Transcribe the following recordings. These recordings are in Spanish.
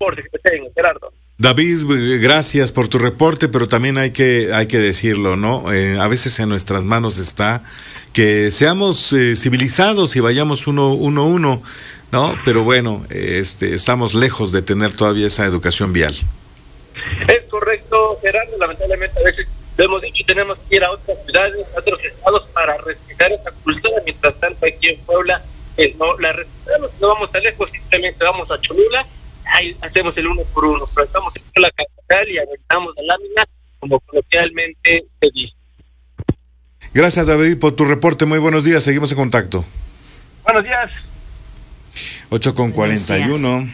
reporte que tengo, Gerardo. David, gracias por tu reporte, pero también hay que decirlo, ¿no? A veces en nuestras manos está que seamos civilizados y vayamos uno, ¿no? Pero bueno, estamos lejos de tener todavía esa educación vial. Es correcto, Gerardo. Lamentablemente a veces lo hemos dicho, tenemos que ir a otras ciudades, a otros estados para respetar esa cultura. Mientras tanto, aquí en Puebla no la respetamos, no vamos tan lejos, simplemente vamos a Cholula, ahí hacemos el 1 por 1, pero estamos en la capital y aventamos la lámina como coloquialmente se dice. Gracias, David, por tu reporte. Muy buenos días, seguimos en contacto. Buenos días. 8:41.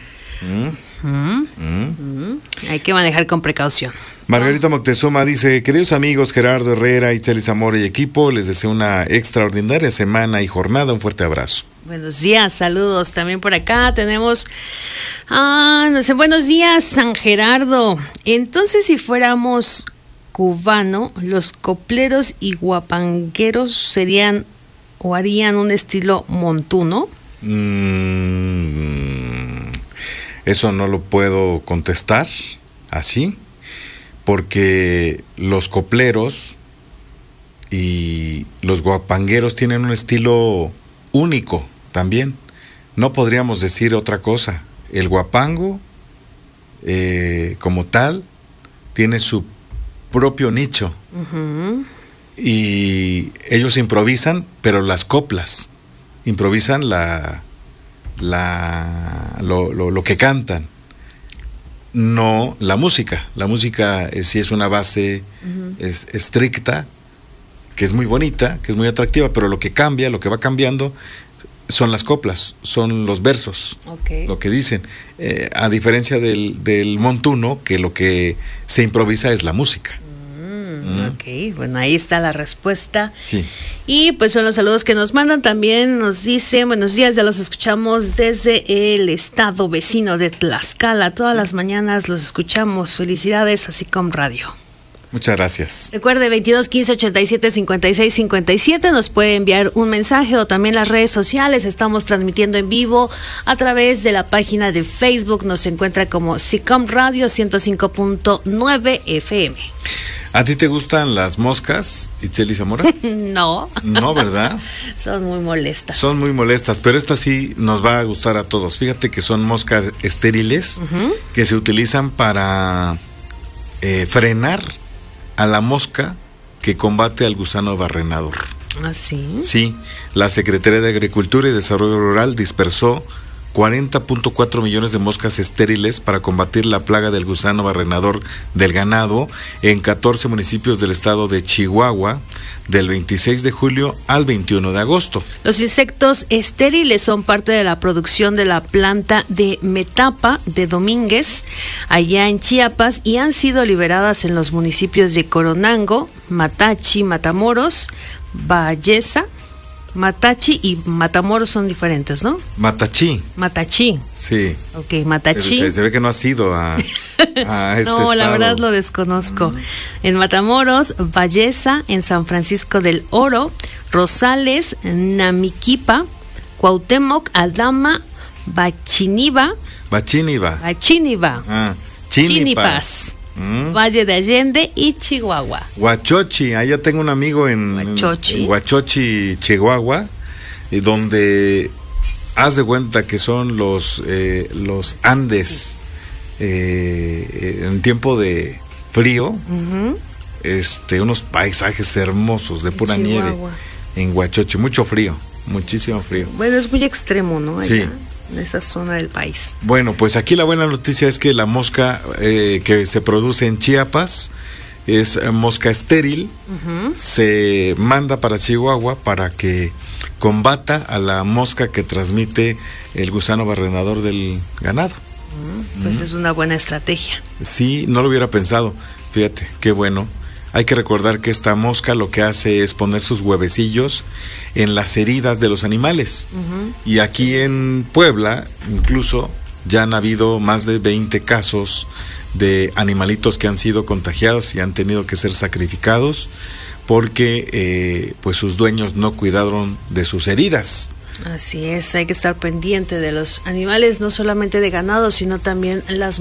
Hay que manejar con precaución. Margarita Moctezuma dice: queridos amigos Gerardo Herrera, Itzel Zamora y equipo, les deseo una extraordinaria semana y jornada. Un fuerte abrazo. Buenos días, saludos también por acá. Tenemos, buenos días, San Gerardo. Entonces, si fuéramos cubano, los copleros y guapangueros serían o harían un estilo montuno. Eso no lo puedo contestar así, porque los copleros y los guapangueros tienen un estilo único también. No podríamos decir otra cosa. El guapango, como tal, tiene su propio nicho. Uh-huh. Y ellos improvisan, pero las coplas improvisan lo que cantan, no la música. La música sí es una base es estricta, que es muy bonita, que es muy atractiva, pero lo que cambia, lo que va cambiando son las coplas, son los versos, okay, lo que dicen, a diferencia del montuno, que lo que se improvisa es la música. Ok, bueno, ahí está la respuesta. Sí. Y pues son los saludos que nos mandan. También nos dicen: buenos días, ya los escuchamos desde el estado vecino de Tlaxcala. Todas las mañanas los escuchamos. Felicidades a SICOM Radio. Muchas gracias. Recuerde, 22 15 87 56 57, nos puede enviar un mensaje o también las redes sociales. Estamos transmitiendo en vivo a través de la página de Facebook. Nos encuentra como SICOM Radio 105.9 FM. ¿A ti te gustan las moscas, Itzel Zamora? No. No, ¿verdad? Son muy molestas. Son muy molestas, pero esta sí nos va a gustar a todos. Fíjate que son moscas estériles que se utilizan para frenar a la mosca que combate al gusano barrenador. ¿Ah, sí? Sí, la Secretaría de Agricultura y Desarrollo Rural dispersó 40.4 millones de moscas estériles para combatir la plaga del gusano barrenador del ganado en 14 municipios del estado de Chihuahua del 26 de julio al 21 de agosto. Los insectos estériles son parte de la producción de la planta de Metapa de Domínguez, allá en Chiapas, y han sido liberadas en los municipios de Coronango, Matachi, Matamoros, Valleza. Matachi y Matamoros son diferentes, ¿no? Matachi. Sí. Ok, Matachi. Se ve que no has ido a este no, estado. La verdad lo desconozco. En Matamoros, Valleza, en San Francisco del Oro, Rosales, Namiquipa, Cuauhtémoc, Aldama, Bachiniva. Chinipas. Valle de Allende y Chihuahua. Huachochi, allá tengo un amigo en Huachochi, Chihuahua, donde haz de cuenta que son los Andes en tiempo de frío, unos paisajes hermosos de pura nieve en Huachochi, mucho frío, muchísimo frío. Bueno, es muy extremo, ¿no? Allá. Sí. En esa zona del país. Bueno, pues aquí la buena noticia es que la mosca que se produce en Chiapas es mosca estéril, se manda para Chihuahua para que combata a la mosca que transmite el gusano barrenador del ganado. Pues es una buena estrategia. Sí, no lo hubiera pensado, fíjate, qué bueno. Hay que recordar que esta mosca lo que hace es poner sus huevecillos en las heridas de los animales. Y aquí en Puebla, incluso, ya han habido más de 20 casos de animalitos que han sido contagiados y han tenido que ser sacrificados porque pues sus dueños no cuidaron de sus heridas. Así es, hay que estar pendiente de los animales, no solamente de ganado, sino también las